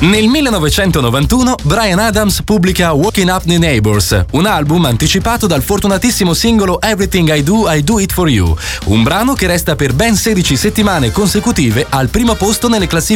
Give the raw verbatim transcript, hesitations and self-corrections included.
Nel millenovecentonovantuno Bryan Adams pubblica Walking Up the Neighbors, un album anticipato dal fortunatissimo singolo Everything I Do, I Do It For You, un brano che resta per ben sedici settimane consecutive al primo posto nelle classifiche